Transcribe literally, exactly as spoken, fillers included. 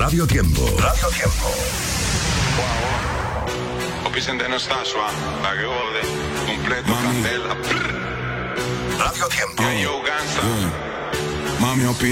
Radio Tiempo. Radio Tiempo. Opisente non sta su, la che ode, completo, candela. Radio Tiempo. Yeah, yo, gangsta. Yeah. Mami, opi